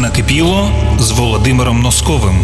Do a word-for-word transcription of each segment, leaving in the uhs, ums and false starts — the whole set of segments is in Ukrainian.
Накипіло з Володимиром Носковим.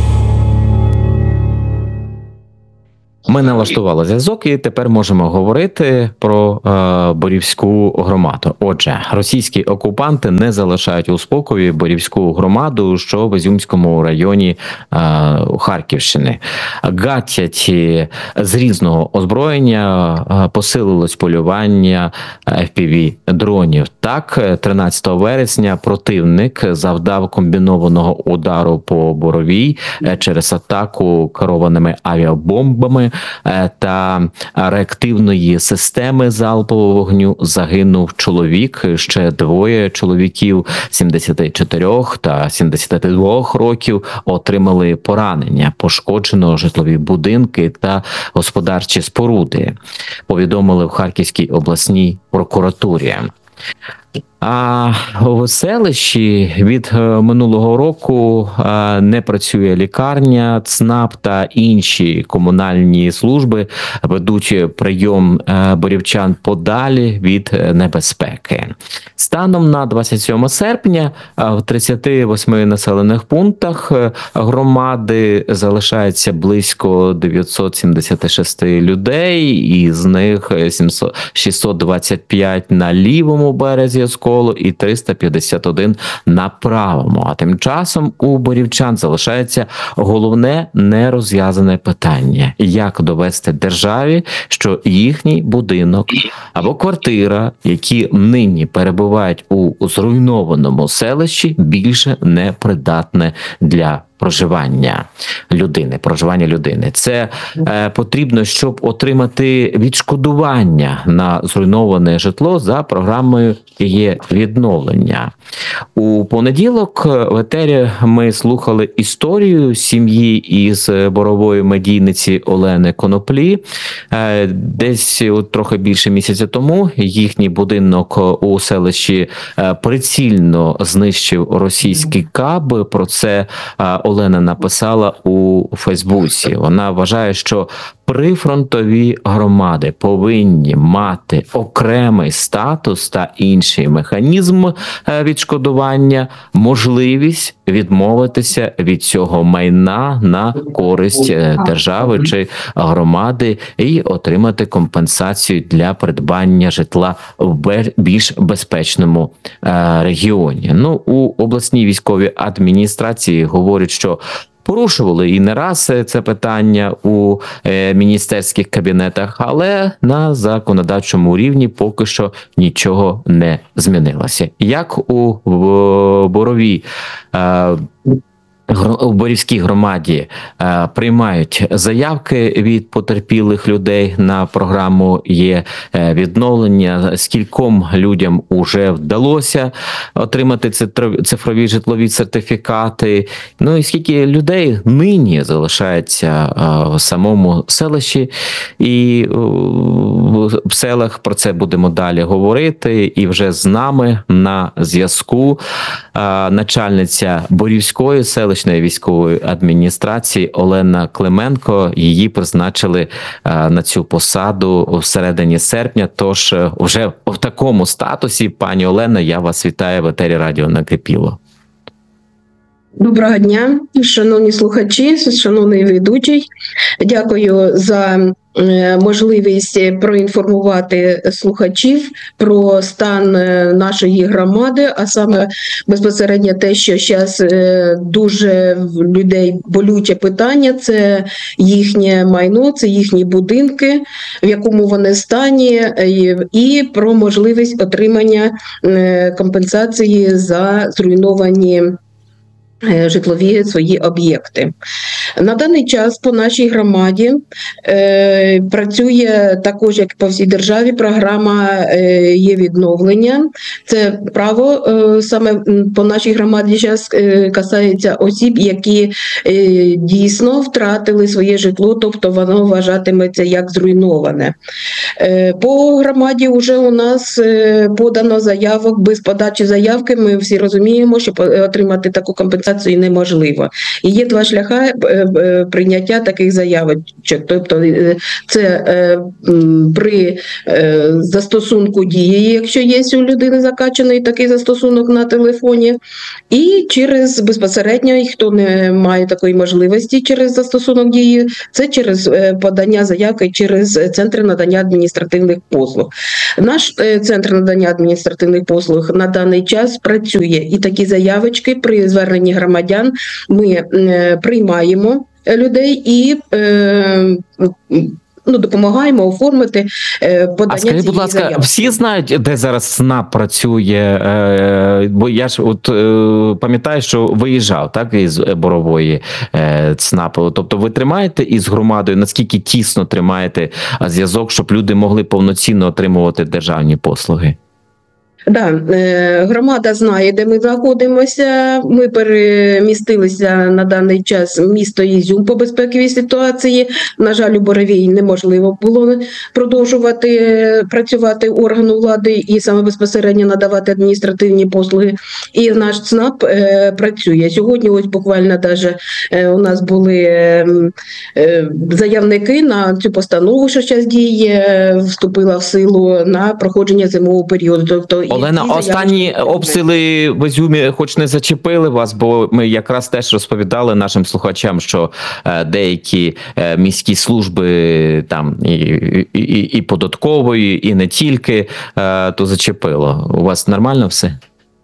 Ми налаштували зв'язок і тепер можемо говорити про е, Борівську громаду. Отже, російські окупанти не залишають у спокої Борівську громаду, що в Ізюмському районі е, Харківщини. Гатять з різного озброєння, е, посилилось полювання еф пі ві-дронів. Так, тринадцятого вересня противник завдав комбінованого удару по Боровій е, через атаку керованими авіабомбами та реактивної системи залпового вогню. Загинув чоловік, ще двоє чоловіків сімдесят чотири та сімдесят два років отримали поранення, пошкоджено житлові будинки та господарчі споруди, повідомили в Харківській обласній прокуратурі. А в селищі від минулого року не працює лікарня, ЦНАП та інші комунальні служби ведуть прийом борівчан подалі від небезпеки. Станом на двадцять сьоме серпня в тридцяти восьми населених пунктах громади залишається близько дев'ятсот сімдесят шість людей, із них шістсот двадцять п'ять на лівому березі Осколу і триста п'ятдесят один на правому. А тим часом у борівчан залишається головне нерозв'язане питання: як довести державі, що їхній будинок або квартира, які нині перебувають у зруйнованому селищі, більше не придатне для проживання людини, проживання людини. Це е, потрібно, щоб отримати відшкодування на зруйноване житло за програмою її відновлення. У понеділок в етері ми слухали історію сім'ї із Борової медійниці Олени Коноплі. Е, десь от, трохи більше місяця тому їхній будинок у селищі е, прицільно знищив російський КАБ. Про це е, Олена написала у Фейсбуці. Вона вважає, що прифронтові громади повинні мати окремий статус та інший механізм відшкодування, можливість відмовитися від цього майна на користь держави чи громади і отримати компенсацію для придбання житла в більш безпечному регіоні. Ну, у обласній військовій адміністрації говорять, що порушували і не раз це питання у е, міністерських кабінетах, але на законодавчому рівні поки що нічого не змінилося. Як у в, Боровій е, у Борівській громаді е, приймають заявки від потерпілих людей на програму є е, відновлення, скільком людям уже вдалося отримати цифрові житлові сертифікати, ну і скільки людей нині залишається е, в самому селищі, і е, в селах про це будемо далі говорити. І вже з нами на зв'язку е, начальниця Борівської селищної військової адміністрації Олена Клименко. Її призначили а, на цю посаду в середині серпня, тож вже в такому статусі, пані Олена, я вас вітаю в етері радіо Накипіло. Доброго дня, шановні слухачі, шановний ведучий. Дякую за можливість проінформувати слухачів про стан нашої громади, а саме безпосередньо те, що зараз дуже в людей болюче питання, це їхнє майно, це їхні будинки, в якому вони стані, і про можливість отримання компенсації за зруйновані житлові свої об'єкти. На даний час по нашій громаді е, працює також, як по всій державі, програма е, є відновлення. Це право е, саме по нашій громаді зараз е, касається осіб, які е, дійсно втратили своє житло, тобто воно вважатиметься як зруйноване. Е, по громаді вже у нас е, подано заявок, без подачі заявки ми всі розуміємо, щоб отримати таку компенсацію компенсацію неможливо. І є два шляхи е, е, прийняття таких заявочок. Тобто е, це е, м, при е, застосунку дії, якщо є у людини закачаний такий застосунок на телефоні, і через безпосередньо, і хто не має такої можливості через застосунок дії, це через е, подання заявки через центр надання адміністративних послуг. Наш е, центр надання адміністративних послуг на даний час працює, і такі заявочки при зверненні громадян ми е, приймаємо людей і е, ну, допомагаємо оформити е, подання. А скажіть, будь цієї ласка, заявки. всі знають, де зараз СНАП працює? Е, бо я ж от е, пам'ятаю, що виїжджав, так, із Борової е, ЦНАПу. Тобто ви тримаєте із громадою, наскільки тісно тримаєте зв'язок, щоб люди могли повноцінно отримувати державні послуги? Да, е, громада знає, де ми знаходимося. Ми перемістилися на даний час в місто Ізюм по безпековій ситуації. На жаль, у Боровій неможливо було продовжувати працювати органу влади і саме безпосередньо надавати адміністративні послуги. І наш ЦНАП е, працює. Сьогодні ось буквально даже е, у нас були е, е, заявники на цю постанову, що зараз діє, вступила в силу на проходження зимового періоду. Тобто Олена, останні обстріли в Ізюмі хоч не зачепили вас, бо ми якраз теж розповідали нашим слухачам, що е, деякі е, міські служби там і, і, і, і податкової, і не тільки, е, то зачепило. У вас нормально все?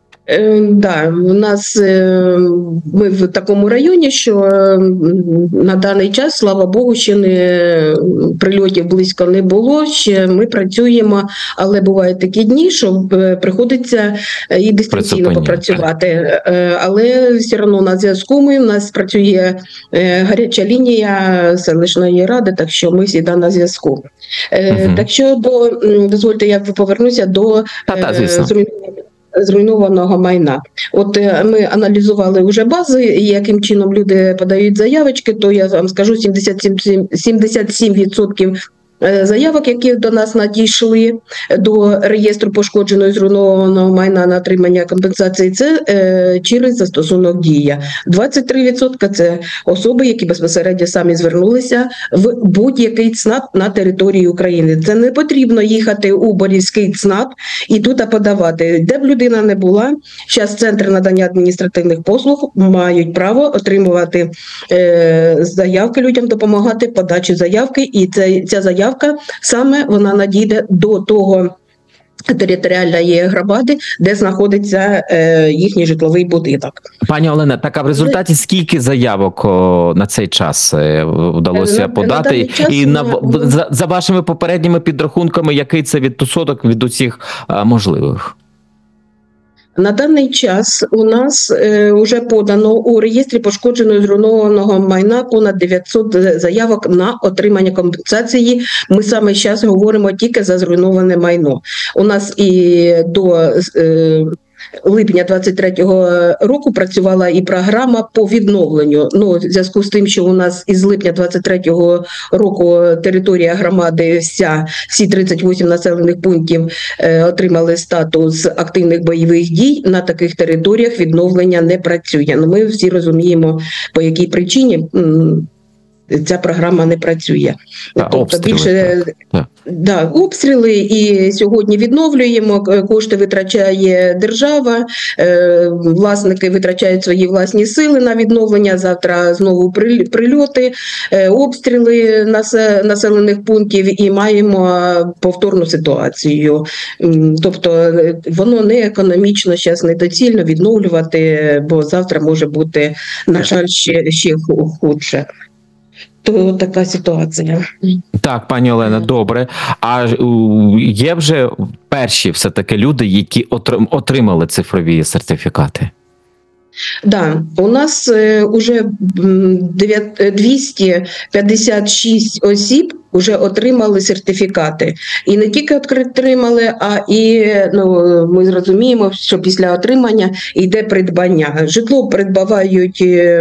Е, да, у нас е, ми в такому районі, що е, на даний час, слава Богу, ще не прильотів близько не було. Ще ми працюємо, але бувають такі дні, що е, приходиться і дистанційно попрацювати. Е, але все одно на зв'язку ми, у нас працює е, гаряча лінія селищної ради, так що ми завжди на зв'язку. Е, Угу. Так що до, дозвольте, я повернуся до Та-та, е, звісно. зруйнованих зруйнованого майна. От е, ми аналізували вже бази, і яким чином люди подають заявочки, то я вам скажу, сімдесят сім відсотків заявок, які до нас надійшли до реєстру пошкодженого і зруйнованого майна на отримання компенсації, це е, через застосунок «Дія». двадцять три відсотки – це особи, які безпосередньо самі звернулися в будь-який ЦНАП на території України. Це не потрібно їхати у Борівський ЦНАП і тут подавати. Де б людина не була, зараз Центр надання адміністративних послуг мають право отримувати е, заявки людям, допомагати в подачі заявки, і це, ця заявка саме вона надійде до того територіальної громади, де знаходиться е, їхній житловий будинок. Пані Олена, так а в результаті скільки заявок о, на цей час е, вдалося На- на подати? даний час І на, на- за, за вашими попередніми підрахунками, який це відсоток від усіх а, можливих? На даний час у нас е, вже подано у реєстрі пошкодженого і зруйнованого майна понад дев'ятсот заявок на отримання компенсації. Ми саме зараз говоримо тільки за зруйноване майно. У нас і до е, липня двадцять третього року працювала і програма по відновленню. Ну, в зв'язку з тим, що у нас із липня двадцять третього року територія громади, вся, всі тридцять вісім населених пунктів е, отримали статус активних бойових дій, на таких територіях відновлення не працює. Ну, ми всі розуміємо, по якій причині м, ця програма не працює. Та, Тобто обстріли, більше так, так. Да, обстріли, і сьогодні відновлюємо, кошти витрачає держава, е, власники витрачають свої власні сили на відновлення, завтра знову прильоти, е, обстріли насе- населених пунктів, і маємо повторну ситуацію. М, Тобто е, воно не економічно зараз недоцільно відновлювати, бо завтра може бути, на жаль, ще, ще ху- худше. То така ситуація. Так, пані Олена, добре. А у, є вже перші все-таки люди, які отрим- отримали цифрові сертифікати? Да, у нас е, уже м, дев'ят- двісті п'ятдесят шість осіб вже отримали сертифікати. І не тільки отримали, а і ну, ми зрозуміємо, що після отримання йде придбання. Житло придбавають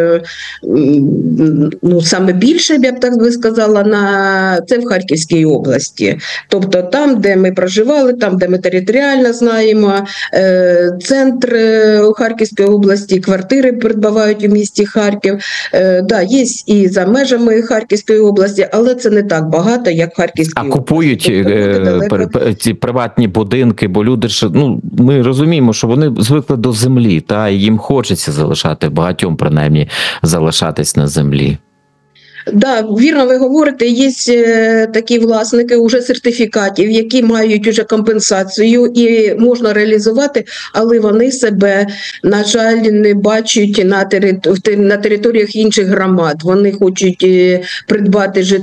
ну, саме більше, я б так би сказала, на це в Харківській області. Тобто там, де ми проживали, там, де ми територіально знаємо, центр у Харківській області, квартири придбавають у місті Харків. Да, є і за межами Харківської області, але це не так багато, як в Харківській а області. купують тобто, ці приватні будинки, бо люди ж, ну, ми розуміємо, що вони звикли до землі, та і їм хочеться залишати, багатьом принаймні залишатись на землі. Да, вірно ви говорите, є такі власники уже сертифікатів, які мають уже компенсацію і можна реалізувати, але вони себе, на жаль, не бачать на, територ... на територіях інших громад. Вони хочуть придбати житло